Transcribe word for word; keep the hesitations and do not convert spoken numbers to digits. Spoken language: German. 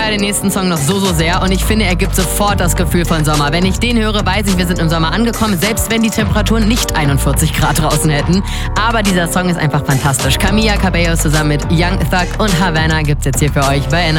feiere den nächsten Song noch so, so sehr und ich finde, er gibt sofort das Gefühl von Sommer. Wenn ich den höre, weiß ich, wir sind im Sommer angekommen, selbst wenn die Temperaturen nicht einundvierzig Grad draußen hätten. Aber dieser Song ist einfach fantastisch. Camila Cabello zusammen mit Young Thug und Havana gibt's jetzt hier für euch bei N R